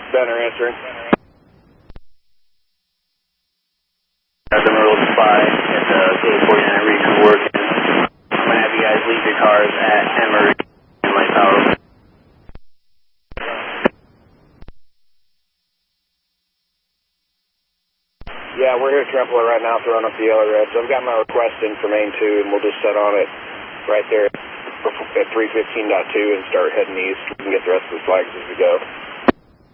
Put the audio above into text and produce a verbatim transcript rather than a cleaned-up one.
Benner answering. At the middle of the spy at the K forty-nine region working. I'm going to have you guys leave your cars at Emory and Light Power. Yeah, we're here at Trempealeau right now, throwing up the L R S. So I've got my request in for main two, and we'll just set on it right there at three fifteen point two and start heading east. We can get the rest of the flags as we go.